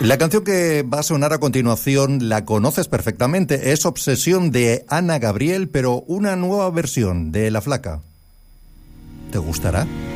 La canción que va a sonar a continuación la conoces perfectamente. Es Obsesión de Ana Gabriel, pero una nueva versión de La Flaca. ¿Te gustará?